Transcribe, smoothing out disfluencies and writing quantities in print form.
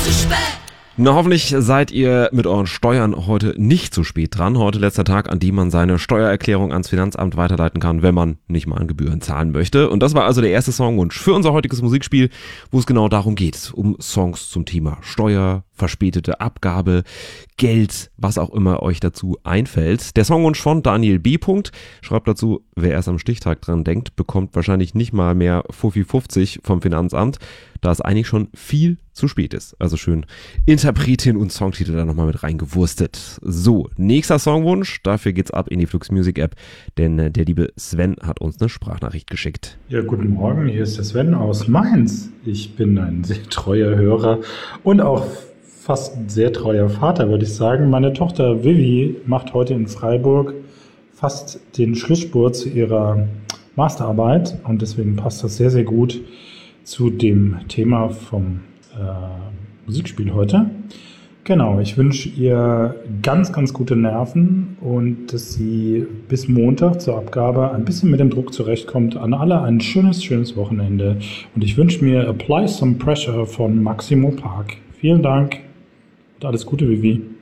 zu spät. Na, hoffentlich seid ihr mit euren Steuern heute nicht zu spät dran. Heute letzter Tag, an dem man seine Steuererklärung ans Finanzamt weiterleiten kann, wenn man nicht mal an Gebühren zahlen möchte. Und das war also der erste Songwunsch für unser heutiges Musikspiel, wo es genau darum geht, um Songs zum Thema Steuer, verspätete Abgabe, Geld, was auch immer euch dazu einfällt. Der Songwunsch von Daniel B. Schreibt dazu, wer erst am Stichtag dran denkt, bekommt wahrscheinlich nicht mal mehr Fuffi 50 vom Finanzamt, da es eigentlich schon viel zu spät ist. Also schön Interpretin und Songtitel da nochmal mit reingewurstet. So, nächster Songwunsch, dafür geht's ab in die Flux Music App, denn der liebe Sven hat uns eine Sprachnachricht geschickt. Ja, guten Morgen, hier ist der Sven aus Mainz. Ich bin ein sehr treuer Hörer und auch fast ein sehr treuer Vater, würde ich sagen. Meine Tochter Vivi macht heute in Freiburg fast den Schlussspurt zu ihrer Masterarbeit und deswegen passt das sehr, sehr gut zu dem Thema vom Musikspiel heute. Genau, ich wünsche ihr ganz, ganz gute Nerven und dass sie bis Montag zur Abgabe ein bisschen mit dem Druck zurechtkommt. An alle ein schönes Wochenende und ich wünsche mir Apply Some Pressure von Maximo Park. Vielen Dank und alles Gute, Vivi.